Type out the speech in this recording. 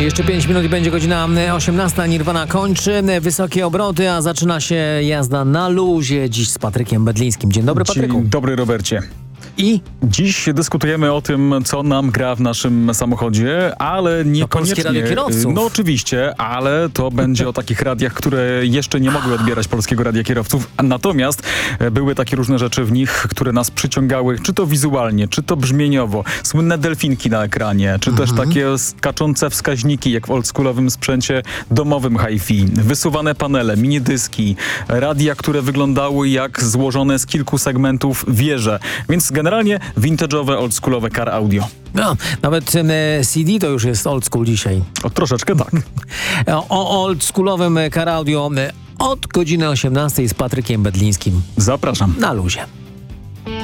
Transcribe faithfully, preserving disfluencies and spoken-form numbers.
Jeszcze pięć minut i będzie godzina osiemnasta. Nirvana kończy wysokie obroty, a zaczyna się jazda na luzie dziś z Patrykiem Bedlińskim. Dzień dobry, Patryku. Dzień dobry, Robercie. I? Dziś dyskutujemy o tym, co nam gra w naszym samochodzie, ale niekoniecznie... Polskie Radio Kierowców. No oczywiście, ale to będzie o takich radiach, które jeszcze nie mogły odbierać Polskiego Radia Kierowców. Natomiast były takie różne rzeczy w nich, które nas przyciągały, czy to wizualnie, czy to brzmieniowo. Słynne delfinki na ekranie, czy też Mhm. takie skaczące wskaźniki, jak w oldschoolowym sprzęcie domowym hi-fi. Wysuwane panele, minidyski, radia, które wyglądały jak złożone z kilku segmentów wieże. Więc generalnie vintage'owe, oldschoolowe car audio. No, nawet e, C D to już jest old school dzisiaj. O, troszeczkę tak. O, o oldschoolowym car audio e, od godziny osiemnastej z Patrykiem Bedlińskim Zapraszam. na luzie.